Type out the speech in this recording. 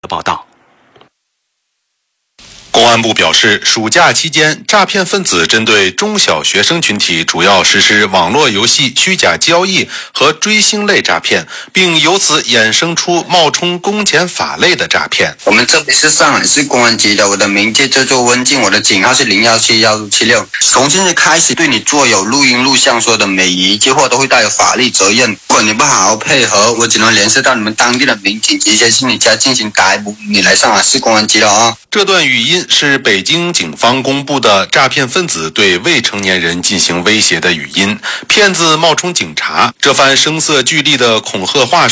报道。 公安部表示，暑假期间，诈骗分子针对中小学生群体主要实施网络游戏虚假交易和追星类诈骗，并由此衍生出冒充公检法类的诈骗。 我们这边是上海市公安局的，我的名字叫做温静，我的警号是017176。从现在开始，对你做有录音录像说的每一句话都会带有法律责任。如果你不好好配合，我只能联系到你们当地的民警，直接去你家进行逮捕，你来上海市公安局了啊！ 这段语音是北京警方公布的诈骗分子对未成年人进行威胁的语音，骗子冒充警察，这番声色俱厉的恐吓话术